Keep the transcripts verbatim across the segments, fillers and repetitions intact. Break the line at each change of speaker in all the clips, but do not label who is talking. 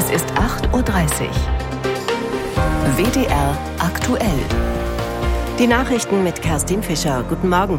Es ist acht Uhr dreißig. W D R aktuell.
Die Nachrichten mit Kerstin Fischer. Guten Morgen.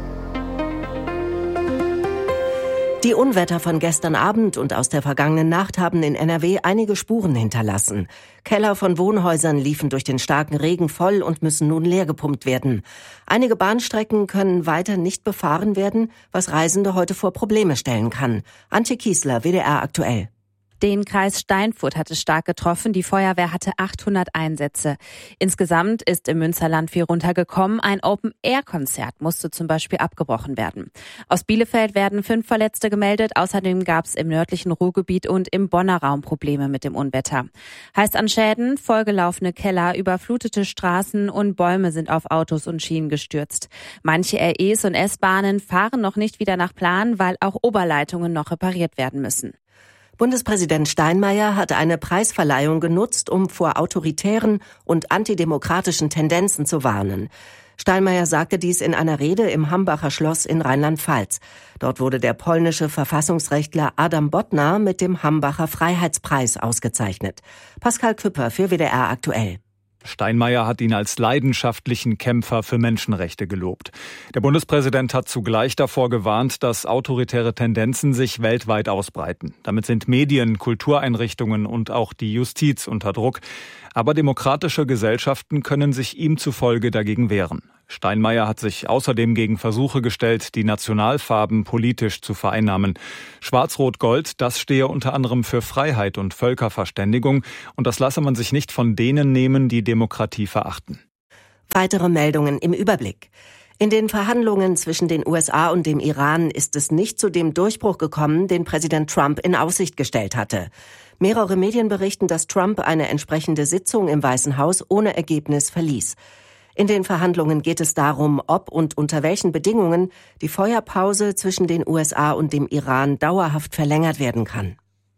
Die Unwetter von gestern Abend und aus der vergangenen Nacht haben in N R W einige Spuren hinterlassen. Keller von Wohnhäusern liefen durch den starken Regen voll und müssen nun leergepumpt werden. Einige Bahnstrecken können weiter nicht befahren werden, was Reisende heute vor Probleme stellen kann. Antje Kiesler, W D R aktuell.
Den Kreis Steinfurt hat es stark getroffen. Die Feuerwehr hatte achthundert Einsätze. Insgesamt ist im Münsterland viel runtergekommen. Ein Open-Air-Konzert musste zum Beispiel abgebrochen werden. Aus Bielefeld werden fünf Verletzte gemeldet. Außerdem gab es im nördlichen Ruhrgebiet und im Bonner Raum Probleme mit dem Unwetter. Heißt an Schäden, vollgelaufene Keller, überflutete Straßen und Bäume sind auf Autos und Schienen gestürzt. Manche R Es und S-Bahnen fahren noch nicht wieder nach Plan, weil auch Oberleitungen noch repariert werden müssen.
Bundespräsident Steinmeier hat eine Preisverleihung genutzt, um vor autoritären und antidemokratischen Tendenzen zu warnen. Steinmeier sagte dies in einer Rede im Hambacher Schloss in Rheinland-Pfalz. Dort wurde der polnische Verfassungsrechtler Adam Bodnar mit dem Hambacher Freiheitspreis ausgezeichnet. Pascal Küpper für W D R aktuell.
Steinmeier hat ihn als leidenschaftlichen Kämpfer für Menschenrechte gelobt. Der Bundespräsident hat zugleich davor gewarnt, dass autoritäre Tendenzen sich weltweit ausbreiten. Damit sind Medien, Kultureinrichtungen und auch die Justiz unter Druck. Aber demokratische Gesellschaften können sich ihm zufolge dagegen wehren. Steinmeier hat sich außerdem gegen Versuche gestellt, die Nationalfarben politisch zu vereinnahmen. Schwarz-Rot-Gold, das stehe unter anderem für Freiheit und Völkerverständigung. Und das lasse man sich nicht von denen nehmen, die Demokratie verachten.
Weitere Meldungen im Überblick. In den Verhandlungen zwischen den U S A und dem Iran ist es nicht zu dem Durchbruch gekommen, den Präsident Trump in Aussicht gestellt hatte. Mehrere Medien berichten, dass Trump eine entsprechende Sitzung im Weißen Haus ohne Ergebnis verließ. In den Verhandlungen geht es darum, ob und unter welchen Bedingungen die Feuerpause zwischen den U S A und dem Iran dauerhaft verlängert werden kann.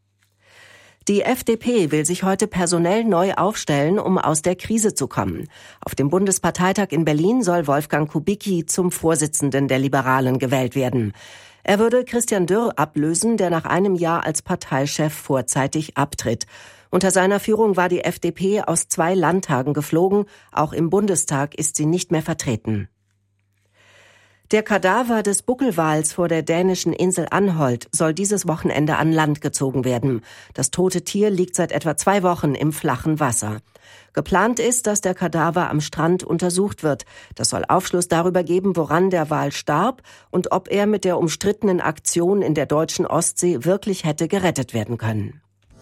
Die F D P will sich heute personell neu aufstellen, um aus der Krise zu kommen. Auf dem Bundesparteitag in Berlin soll Wolfgang Kubicki zum Vorsitzenden der Liberalen gewählt werden. Er würde Christian Dürr ablösen, der nach einem Jahr als Parteichef vorzeitig abtritt. Unter seiner Führung war die F D P aus zwei Landtagen geflogen. Auch im Bundestag ist sie nicht mehr vertreten. Der Kadaver des Buckelwals vor der dänischen Insel Anholt soll dieses Wochenende an Land gezogen werden. Das tote Tier liegt seit etwa zwei Wochen im flachen Wasser. Geplant ist, dass der Kadaver am Strand untersucht wird. Das soll Aufschluss darüber geben, woran der Wal starb und ob er mit der umstrittenen Aktion in der deutschen Ostsee wirklich hätte gerettet werden können.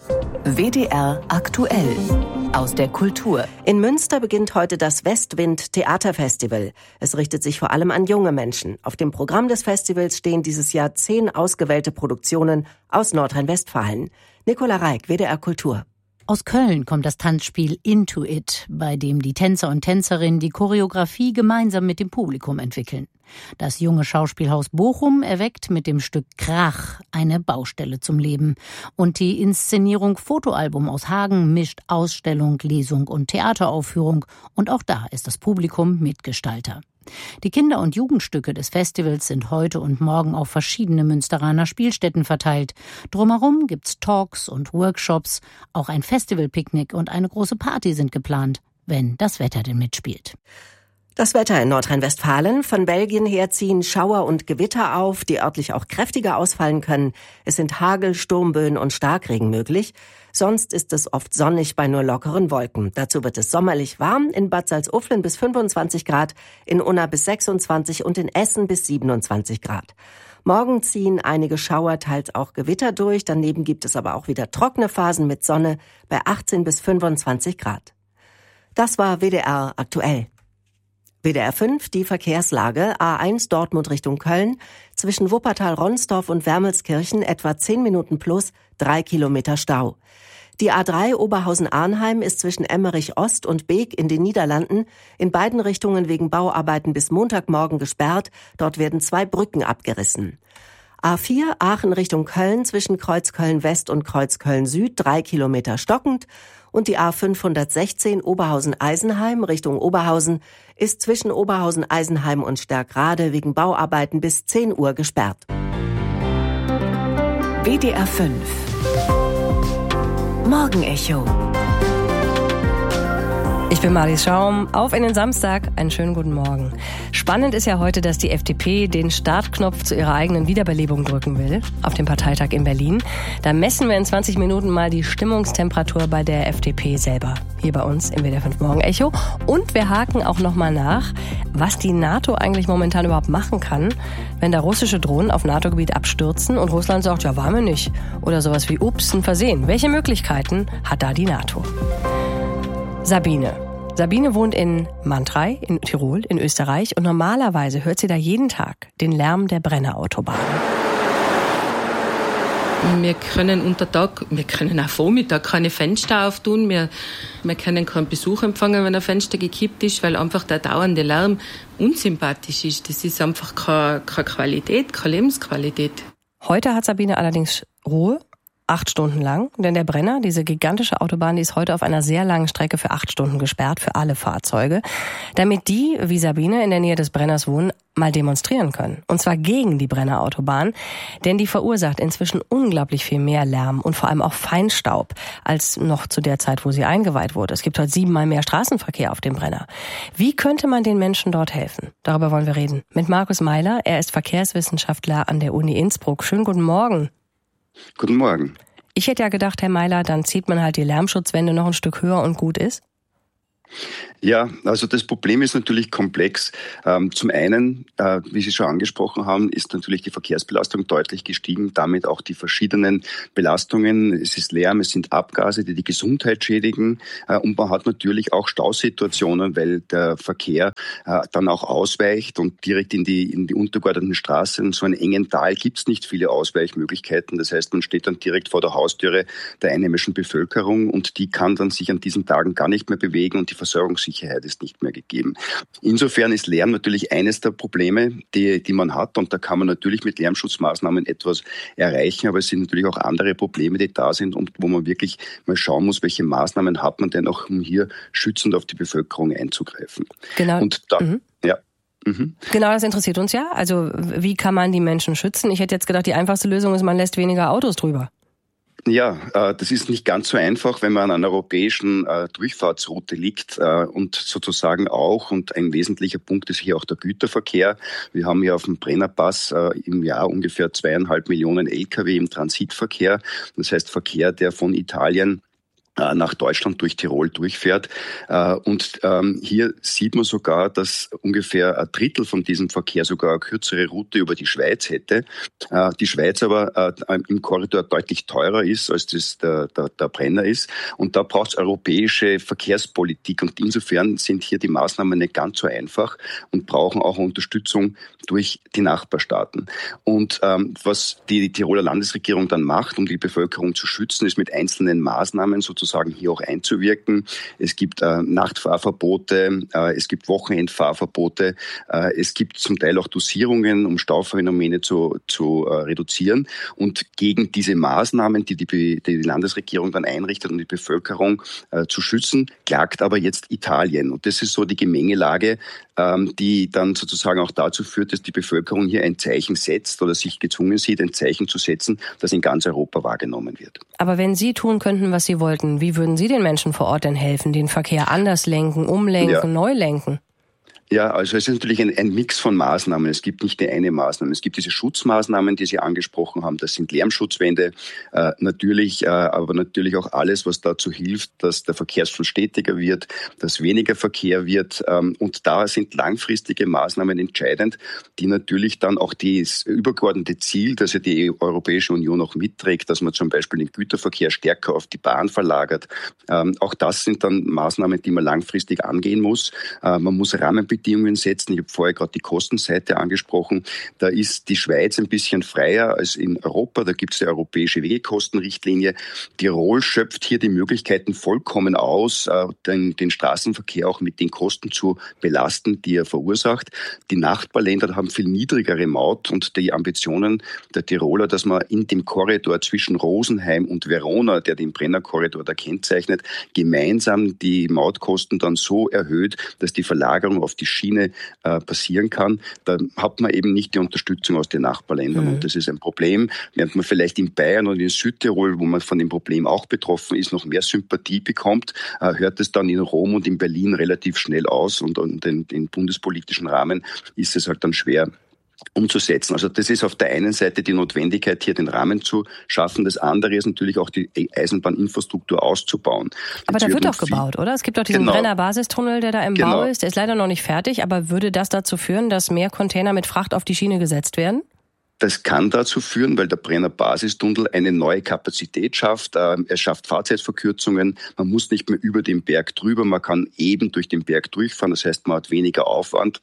W D R aktuell. Aus der Kultur.
In Münster beginnt heute das Westwind Theaterfestival. Es richtet sich vor allem an junge Menschen. Auf dem Programm des Festivals stehen dieses Jahr zehn ausgewählte Produktionen aus Nordrhein-Westfalen. Nicola Reik, W D R Kultur.
Aus Köln kommt das Tanzspiel Into It, bei dem die Tänzer und Tänzerinnen die Choreografie gemeinsam mit dem Publikum entwickeln. Das junge Schauspielhaus Bochum erweckt mit dem Stück Krach eine Baustelle zum Leben. Und die Inszenierung Fotoalbum aus Hagen mischt Ausstellung, Lesung und Theateraufführung. Und auch da ist das Publikum Mitgestalter. Die Kinder- und Jugendstücke des Festivals sind heute und morgen auf verschiedene Münsteraner Spielstätten verteilt. Drumherum gibt's Talks und Workshops. Auch ein Festivalpicknick und eine große Party sind geplant, wenn das Wetter denn mitspielt.
Das Wetter in Nordrhein-Westfalen. Von Belgien her ziehen Schauer und Gewitter auf, die örtlich auch kräftiger ausfallen können. Es sind Hagel, Sturmböen und Starkregen möglich. Sonst ist es oft sonnig bei nur lockeren Wolken. Dazu wird es sommerlich warm, in Bad Salzuflen bis fünfundzwanzig Grad, in Unna bis sechsundzwanzig und in Essen bis siebenundzwanzig Grad. Morgen ziehen einige Schauer, teils auch Gewitter durch. Daneben gibt es aber auch wieder trockene Phasen mit Sonne bei achtzehn bis fünfundzwanzig Grad. Das war W D R aktuell. W D R fünf, die Verkehrslage. A eins Dortmund Richtung Köln. Zwischen Wuppertal-Ronsdorf und Wermelskirchen etwa zehn Minuten plus, drei Kilometer Stau. Die A drei Oberhausen-Arnheim ist zwischen Emmerich-Ost und Beek in den Niederlanden in beiden Richtungen wegen Bauarbeiten bis Montagmorgen gesperrt. Dort werden zwei Brücken abgerissen. A vier Aachen Richtung Köln zwischen Kreuzköln-West und Kreuzköln-Süd, drei Kilometer stockend. Und die A fünfhundertsechzehn Oberhausen-Eisenheim Richtung Oberhausen ist zwischen Oberhausen-Eisenheim und Sterkrade wegen Bauarbeiten bis zehn Uhr gesperrt.
W D R fünf Morgenecho.
Ich bin Marlies Schaum. Auf in den Samstag. Einen schönen guten Morgen. Spannend ist ja heute, dass die F D P den Startknopf zu ihrer eigenen Wiederbelebung drücken will. Auf dem Parteitag in Berlin. Da messen wir in zwanzig Minuten mal die Stimmungstemperatur bei der F D P selber. Hier bei uns im W D R fünf Morgenecho. Und wir haken auch nochmal nach, was die NATO eigentlich momentan überhaupt machen kann, wenn da russische Drohnen auf NATO-Gebiet abstürzen und Russland sagt, ja, waren wir nicht. Oder sowas wie, ups, ein Versehen. Welche Möglichkeiten hat da die NATO? Sabine. Sabine wohnt in Mantrei, in Tirol, in Österreich, und normalerweise hört sie da jeden Tag den Lärm der Brennerautobahn.
Wir können unter Tag, wir können auch Vormittag keine Fenster auftun, wir, wir können keinen Besuch empfangen, wenn ein Fenster gekippt ist, weil einfach der dauernde Lärm unsympathisch ist. Das ist einfach keine, keine Qualität, keine Lebensqualität.
Heute hat Sabine allerdings Ruhe. Acht Stunden lang, denn der Brenner, diese gigantische Autobahn, die ist heute auf einer sehr langen Strecke für acht Stunden gesperrt für alle Fahrzeuge, damit die, wie Sabine, in der Nähe des Brenners wohnen, mal demonstrieren können. Und zwar gegen die Brennerautobahn, denn die verursacht inzwischen unglaublich viel mehr Lärm und vor allem auch Feinstaub als noch zu der Zeit, wo sie eingeweiht wurde. Es gibt heute siebenmal mehr Straßenverkehr auf dem Brenner. Wie könnte man den Menschen dort helfen? Darüber wollen wir reden mit Markus Meiler. Er ist Verkehrswissenschaftler an der Uni Innsbruck. Schönen guten Morgen.
Guten Morgen.
Ich hätte ja gedacht, Herr Meiler, dann zieht man halt die Lärmschutzwände noch ein Stück höher und gut ist.
Ja, also das Problem ist natürlich komplex. Ähm, zum einen, äh, wie Sie schon angesprochen haben, ist natürlich die Verkehrsbelastung deutlich gestiegen, damit auch die verschiedenen Belastungen. Es ist Lärm, es sind Abgase, die die Gesundheit schädigen, äh, und man hat natürlich auch Stausituationen, weil der Verkehr äh, dann auch ausweicht und direkt in die, in die untergeordneten Straßen, in so einem engen Tal gibt es nicht viele Ausweichmöglichkeiten. Das heißt, man steht dann direkt vor der Haustüre der einheimischen Bevölkerung und die kann dann sich an diesen Tagen gar nicht mehr bewegen und die Versorgungssicherheit ist nicht mehr gegeben. Insofern ist Lärm natürlich eines der Probleme, die, die man hat, und da kann man natürlich mit Lärmschutzmaßnahmen etwas erreichen, aber es sind natürlich auch andere Probleme, die da sind und wo man wirklich mal schauen muss, welche Maßnahmen hat man denn auch, um hier schützend auf die Bevölkerung einzugreifen.
Genau.
Und da,
mhm.
ja. Mhm.
Genau, das interessiert uns ja. Also wie kann man die Menschen schützen? Ich hätte jetzt gedacht, die einfachste Lösung ist, man lässt weniger Autos drüber.
Ja, äh, das ist nicht ganz so einfach, wenn man an einer europäischen äh, Durchfahrtsroute liegt äh, und sozusagen auch, und ein wesentlicher Punkt ist hier auch der Güterverkehr. Wir haben ja auf dem Brennerpass äh, im Jahr ungefähr zweieinhalb Millionen L K W im Transitverkehr. Das heißt Verkehr, der von Italien nach Deutschland durch Tirol durchfährt. Und hier sieht man sogar, dass ungefähr ein Drittel von diesem Verkehr sogar eine kürzere Route über die Schweiz hätte. Die Schweiz aber im Korridor deutlich teurer ist, als das der, der, der Brenner ist. Und da braucht es europäische Verkehrspolitik. Und insofern sind hier die Maßnahmen nicht ganz so einfach und brauchen auch Unterstützung durch die Nachbarstaaten. Und ähm, was die Tiroler Landesregierung dann macht, um die Bevölkerung zu schützen, ist mit einzelnen Maßnahmen sozusagen hier auch einzuwirken. Es gibt äh, Nachtfahrverbote, äh, es gibt Wochenendfahrverbote, äh, es gibt zum Teil auch Dosierungen, um Stauphänomene zu, zu äh, reduzieren. Und gegen diese Maßnahmen, die die, die die Landesregierung dann einrichtet, um die Bevölkerung äh, zu schützen, klagt aber jetzt Italien. Und das ist so die Gemengelage, ähm, die dann sozusagen auch dazu führt, dass die Bevölkerung hier ein Zeichen setzt oder sich gezwungen sieht, ein Zeichen zu setzen, das in ganz Europa wahrgenommen wird.
Aber wenn Sie tun könnten, was Sie wollten, wie würden Sie den Menschen vor Ort denn helfen? Den Verkehr anders lenken, umlenken, ja. neu lenken?
Ja, also es ist natürlich ein, ein Mix von Maßnahmen. Es gibt nicht die eine Maßnahme. Es gibt diese Schutzmaßnahmen, die Sie angesprochen haben. Das sind Lärmschutzwände, äh, natürlich, äh, aber natürlich auch alles, was dazu hilft, dass der Verkehrsfluss stetiger wird, dass weniger Verkehr wird. Ähm, und da sind langfristige Maßnahmen entscheidend, die natürlich dann auch das übergeordnete Ziel, das ja die Europäische Union auch mitträgt, dass man zum Beispiel den Güterverkehr stärker auf die Bahn verlagert. Ähm, auch das sind dann Maßnahmen, die man langfristig angehen muss. Äh, man muss Rahmenbedingungen Bedingungen setzen. Ich habe vorher gerade die Kostenseite angesprochen. Da ist die Schweiz ein bisschen freier als in Europa. Da gibt es die europäische Wegekostenrichtlinie. Tirol schöpft hier die Möglichkeiten vollkommen aus, den, den Straßenverkehr auch mit den Kosten zu belasten, die er verursacht. Die Nachbarländer haben viel niedrigere Maut und die Ambitionen der Tiroler, dass man in dem Korridor zwischen Rosenheim und Verona, der den Brennerkorridor da kennzeichnet, gemeinsam die Mautkosten dann so erhöht, dass die Verlagerung auf die Schiene äh, passieren kann, da hat man eben nicht die Unterstützung aus den Nachbarländern. Mhm. Und das ist ein Problem, während man vielleicht in Bayern oder in Südtirol, wo man von dem Problem auch betroffen ist, noch mehr Sympathie bekommt, äh, hört es dann in Rom und in Berlin relativ schnell aus und, und den, den bundespolitischen Rahmen ist es halt dann schwer umzusetzen. Also das ist auf der einen Seite die Notwendigkeit, hier den Rahmen zu schaffen. Das andere ist natürlich auch die Eisenbahninfrastruktur auszubauen.
Aber
Jetzt
da wird doch gebaut, oder? Es gibt doch diesen
genau.
Brenner Basistunnel, der da im
genau.
Bau ist. Der ist leider noch nicht fertig, aber würde das dazu führen, dass mehr Container mit Fracht auf die Schiene gesetzt werden?
Das kann dazu führen, weil der Brenner Basistunnel eine neue Kapazität schafft. Er schafft Fahrzeitverkürzungen. Man muss nicht mehr über den Berg drüber. Man kann eben durch den Berg durchfahren. Das heißt, man hat weniger Aufwand.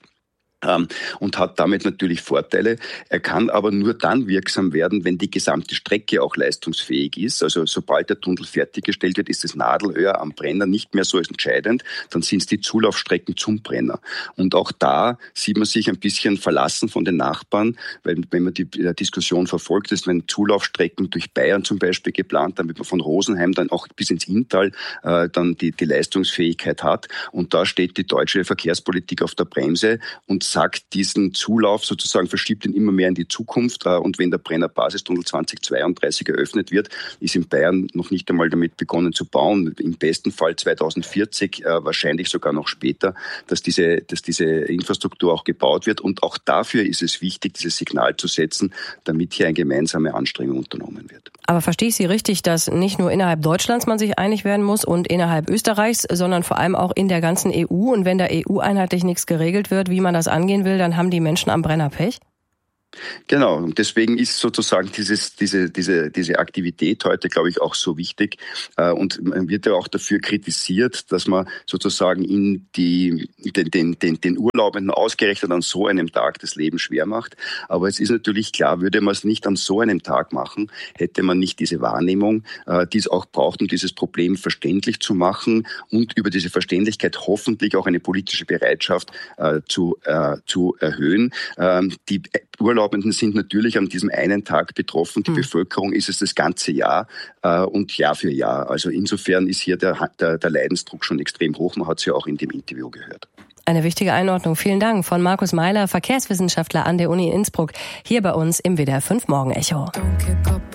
Und hat damit natürlich Vorteile. Er kann aber nur dann wirksam werden, wenn die gesamte Strecke auch leistungsfähig ist. Also sobald der Tunnel fertiggestellt wird, ist das Nadelöhr am Brenner nicht mehr so entscheidend. Dann sind es die Zulaufstrecken zum Brenner. Und auch da sieht man sich ein bisschen verlassen von den Nachbarn, weil wenn man die Diskussion verfolgt, ist, wenn Zulaufstrecken durch Bayern zum Beispiel geplant, damit man von Rosenheim dann auch bis ins Inntal äh, dann die, die Leistungsfähigkeit hat. Und da steht die deutsche Verkehrspolitik auf der Bremse und sagt, diesen Zulauf sozusagen verschiebt ihn immer mehr in die Zukunft. Und wenn der Brenner Basistunnel zweitausendzweiunddreißig eröffnet wird, ist in Bayern noch nicht einmal damit begonnen zu bauen. Im besten Fall zweitausendvierzig, wahrscheinlich sogar noch später, dass diese, dass diese Infrastruktur auch gebaut wird. Und auch dafür ist es wichtig, dieses Signal zu setzen, damit hier eine gemeinsame Anstrengung unternommen wird.
Aber verstehe ich Sie richtig, dass nicht nur innerhalb Deutschlands man sich einig werden muss und innerhalb Österreichs, sondern vor allem auch in der ganzen E U? Und wenn da E U-einheitlich nichts geregelt wird, wie man das angehen will, dann haben die Menschen am Brenner Pech?
Genau, und deswegen ist sozusagen dieses, diese, diese, diese Aktivität heute, glaube ich, auch so wichtig. Und man wird ja auch dafür kritisiert, dass man sozusagen in die, den, den, den, den Urlaubenden ausgerechnet an so einem Tag das Leben schwer macht. Aber es ist natürlich klar, würde man es nicht an so einem Tag machen, hätte man nicht diese Wahrnehmung, die es auch braucht, um dieses Problem verständlich zu machen und über diese Verständlichkeit hoffentlich auch eine politische Bereitschaft äh, zu, äh, zu erhöhen. Ähm, die Urlaubenden sind natürlich an diesem einen Tag betroffen. Die hm. Bevölkerung ist es das ganze Jahr äh, und Jahr für Jahr. Also insofern ist hier der, der, der Leidensdruck schon extrem hoch. Man hat es ja auch in dem Interview gehört.
Eine wichtige Einordnung. Vielen Dank von Markus Meiler, Verkehrswissenschaftler an der Uni Innsbruck, hier bei uns im W D R fünf Morgen Echo.